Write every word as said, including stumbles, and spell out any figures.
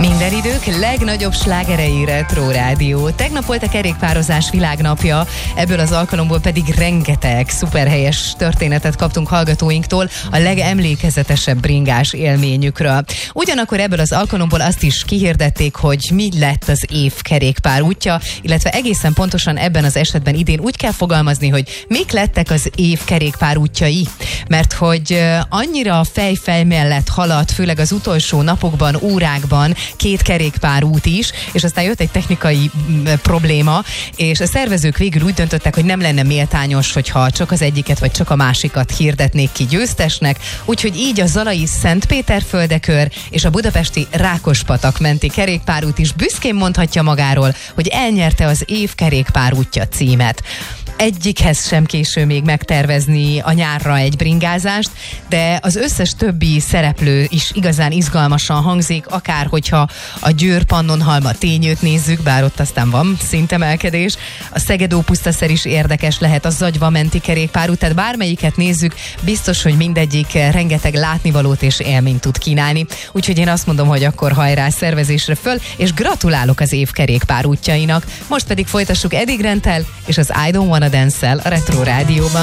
Minden idők legnagyobb slágerei Retro Rádió. Tegnap volt a kerékpározás világnapja, ebből az alkalomból pedig rengeteg szuperhelyes történetet kaptunk hallgatóinktól a legemlékezetesebb bringás élményükről. Ugyanakkor ebből az alkalomból azt is kihirdették, hogy mi lett az év kerékpár útja, illetve egészen pontosan ebben az esetben idén úgy kell fogalmazni, hogy mik lettek az év kerékpár útjai, mert hogy annyira fej-fej mellett haladt, főleg az utolsó napokban, órákban két kerékpárút is, és aztán jött egy technikai probléma, és a szervezők végül úgy döntöttek, hogy nem lenne méltányos, hogyha csak az egyiket vagy csak a másikat hirdetnék ki győztesnek, úgyhogy így a zalai Szentpéterföldekör és a budapesti Rákospatak menti kerékpárút is büszkén mondhatja magáról, hogy elnyerte az év kerékpárútja címet. Egyikhez sem késő még megtervezni a nyárra egy bringázást, de az összes többi szereplő is igazán izgalmasan hangzik, akár hogyha a Győr-Pannonhalma tényőt nézzük, bár ott aztán van szintemelkedés, a Szeged-Ópusztaszer is érdekes lehet, a Zagyva menti kerékpárút, tehát bármelyiket nézzük, biztos, hogy mindegyik rengeteg látnivalót és élményt tud kínálni. Úgyhogy én azt mondom, hogy akkor hajrá szervezésre föl, és gratulálok az év kerékpár útjainak. Most pedig folytassuk Eddie Grant-tel és az I Don't Wanna Dance-el a Retro Rádióban.